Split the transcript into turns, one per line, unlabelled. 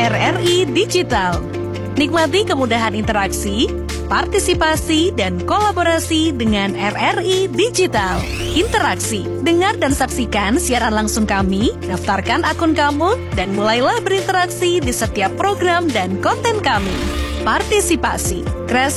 RRI Digital. Nikmati kemudahan interaksi, partisipasi, dan kolaborasi dengan RRI Digital. Interaksi, dengar dan saksikan siaran langsung kami, daftarkan akun kamu, dan mulailah berinteraksi di setiap program dan konten kami. Partisipasi, kreasi